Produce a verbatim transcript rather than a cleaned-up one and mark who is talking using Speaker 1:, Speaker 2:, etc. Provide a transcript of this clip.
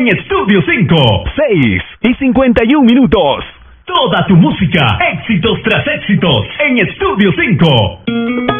Speaker 1: en Estudio cinco.
Speaker 2: seis y cincuenta y un minutos.
Speaker 1: Toda tu música, éxitos tras éxitos, en Estudio cinco.